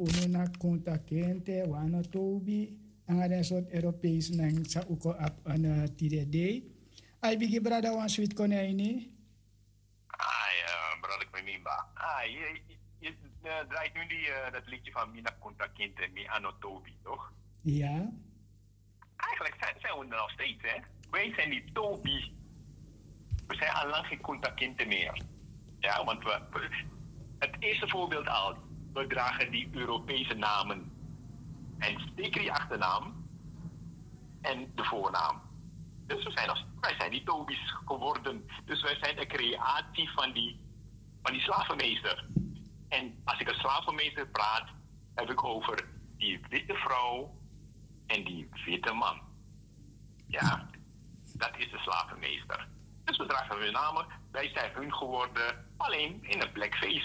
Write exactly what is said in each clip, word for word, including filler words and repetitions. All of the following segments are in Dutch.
uno na konta kente, wano tobi, ang ada soort Europees nang sa uko ap an uh, tide day. Ay bigi brada wan sweet konijni. Ah ja, brother Kwemimba. Ah, je, je, je uh, draait nu die, uh, dat liedje van Mina Konta Kinte, Mi Anno Tobi, toch? Ja. Eigenlijk zijn, zijn we er nog steeds, hè? Wij zijn die Tobi. We zijn al lang geen Konta Kinte meer. Ja, want we, we, het eerste voorbeeld al, we dragen die Europese namen. En zeker die achternaam en de voornaam. Dus we zijn, als, wij zijn die Tobi's geworden. Dus wij zijn een creatie van die, van die slavenmeester. En als ik een slavenmeester praat, heb ik over die witte vrouw en die witte man. Ja, dat is de slavenmeester. Dus we dragen hun namen. Wij zijn hun geworden, alleen in een blackface.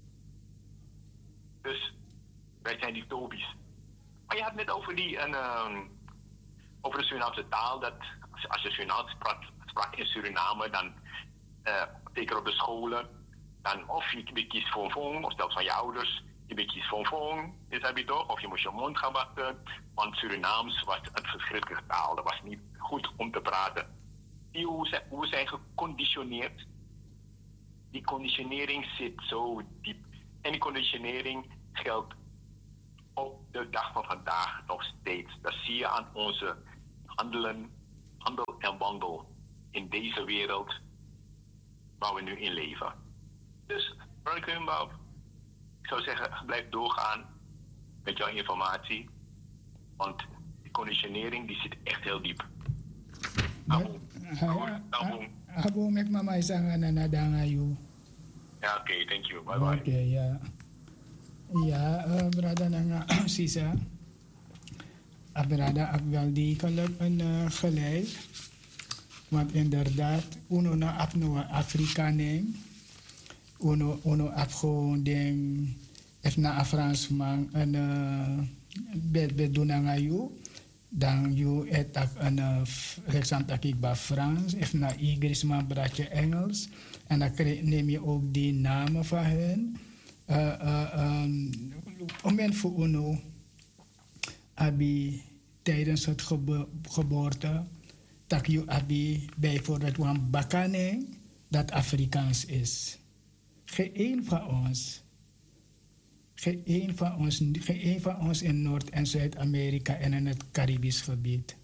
Dus wij zijn die Tobi's. Maar je had net over die en, uh, over de Surinaamse taal. Dat als je Surinaams sprak, sprak in Suriname, dan uh, zeker op de scholen, dan of je, je kiest voor een of zelfs van je ouders, je kiest voor een dat heb je toch? Of je moest je mond gaan wachten, want Surinaams was een verschrikkelijke taal. Dat was niet goed om te praten. Die, hoe, zijn, hoe zijn geconditioneerd? Die conditionering zit zo diep. En die conditionering geldt op de dag van vandaag nog steeds. Dat zie je aan onze handelen, handel en wandel in deze wereld waar we nu in leven. Dus, Brother Kumba, ik zou zeggen, blijf doorgaan met jouw informatie. Want die conditionering die zit echt heel diep. Abo, abo mek mama isang na nadangayo. Ja, oké, okay, thank you. Bye bye. Oké, okay, ja. Ja, uh, brada na nga, Sisa. Uh, brada, ik wel degelijk een uh, gelijk. Want inderdaad, uno na ap no Afrikaning. Uno, uno ap gewoon ding, if na a Fransman, en uh, bed bed doen na ngayon. Dan you etak een Alexander Kikba Frans, if na Igris man bratje Engels. En dan neem je ook die namen van hen. Uh, uh, um, om en voor uno, abi tijdens het gebo geboorte, dat je abi bijvoorbeeld een bakane dat Afrikaans is. Geen een van ons, geen een van ons, geen een van ons in Noord- en Zuid-Amerika en in het Caribisch gebied.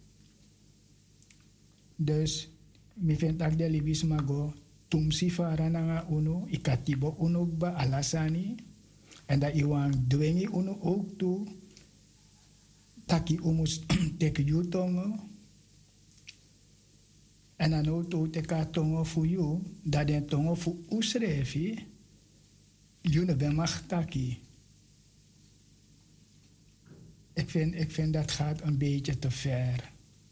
Dus, mi vind dat de libis mago, tumsi fara nanga uno, ikatibo uno ba alasani, en dat iwan dwengi uno ook toe, taki umus teki yu tongo, en dan ook toe teka tongo fu yu, dat den tongo fu usrefi, yu ne ben mag taki. Ik vind, ik vind dat gaat een beetje te ver.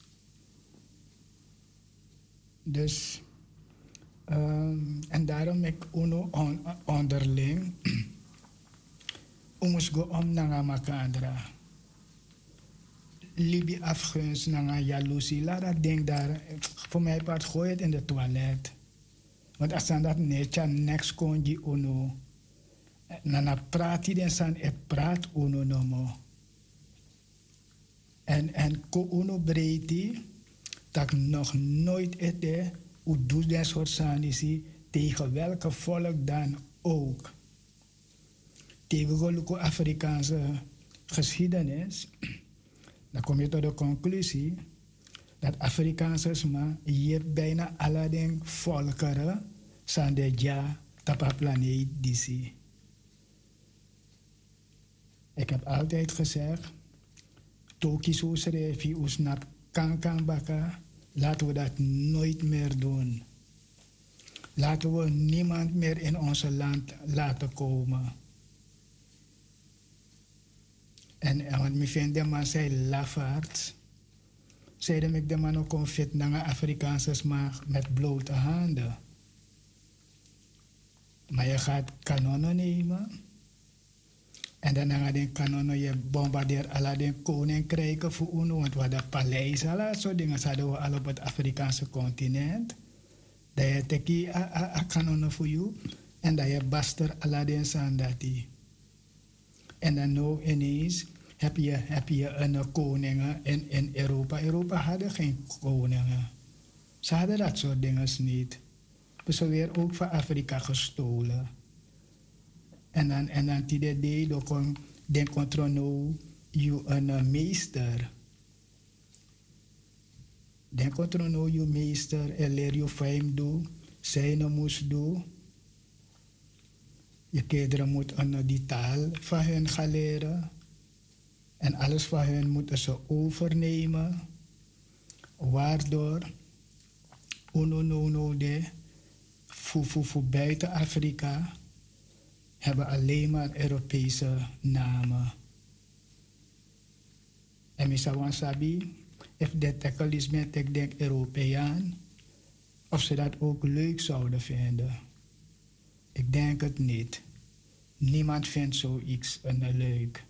Dus, um, en daarom ik uno on, onderling, ons go om naar makandra. Libi afgunst naar jaloezie. Laat dat ding daar, voor mij part gooi het in de toilet. Want als dan dat netja niks kon je uno, nana praat die den san e praat uno nomo. En, en ko uno breedte, dat nog nooit ete, hoe doet dat soort sanisi, tegen welke volk dan ook. Tegen de Afrikaanse geschiedenis, dan kom je tot de conclusie dat Afrikaanse maar je bijna alle den volkeren zijn de ja tapa planeet disi. Ik heb altijd gezegd, Toki zo schreef je usnap kankan baka, laten we dat nooit meer doen. Laten we niemand meer in ons land laten komen. En want me vind de man zei lafaard. Zeiden ik de man ook kon fit naar Afrikaanse smaak met blote handen. Maar je gaat kanonnen nemen. En dan ga je kanonnen, je bombardeert alle de koninkrijken voor uno. Want we hadden paleizen, alle soort dingen hadden we al op het Afrikaanse continent. Dat je teki a kanonnen voor je. En dat je baster alle de sandati. En dan nou ineens heb je, heb je een koningen in, in Europa. Europa hadden geen koningen. Ze hadden dat soort dingen niet. Dus ze weer ook van Afrika gestolen. En dan, en dan die idee, dan denk controle je een meester. Den controle je meester en leer je van hem doen. Zijn moest doen. Je kinderen moeten die taal van hen gaan leren. En alles van hen moeten ze overnemen. Waardoor uno no no de voor, voor, voor buiten Afrika hebben alleen maar Europese namen. En ik sabi, if de tackle is met ik denk Europeaan, of ze dat ook leuk zouden vinden. Ik denk het niet. Niemand vindt zoiets een leuk.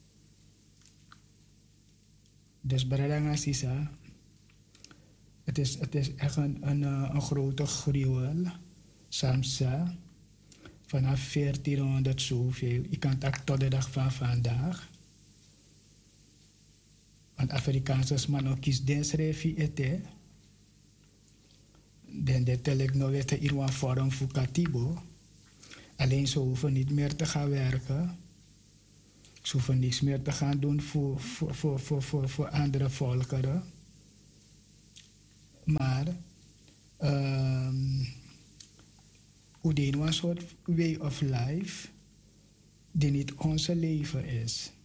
Dus Bradanga Sisa, het is, het is echt een, een, een grote gruwel. Samsa, vanaf veertienhonderd zoveel. Ik kan het tot de dag van vandaag. Want Afrikaanse man ook kies den schrijfje ete. Dan de tel ik nog weer in een vorm voor Katibo. Alleen ze hoeven niet meer te gaan werken. Ze hoeven niks meer te gaan doen voor, voor, voor, voor, voor, voor andere volkeren. Maar um, hoe een soort way of life die niet onze leven is.